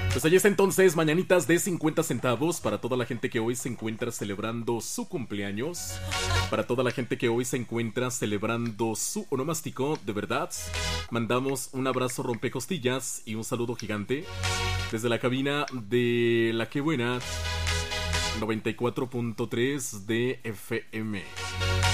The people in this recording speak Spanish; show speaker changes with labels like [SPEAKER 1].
[SPEAKER 1] Pues ahí está entonces, mañanitas de 50 centavos para toda la gente que hoy se encuentra celebrando su cumpleaños. Para toda la gente que hoy se encuentra celebrando su onomástico, de verdad. Mandamos un abrazo rompecostillas y un saludo gigante desde la cabina de La Que Buena 94.3 de FM.